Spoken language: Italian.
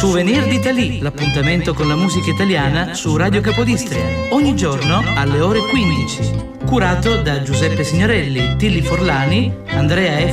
Souvenir d'Italie, l'appuntamento con la musica italiana su Radio Capodistria, ogni giorno alle ore 15. Curato da Giuseppe Signorelli, Tilly Forlani, Andrea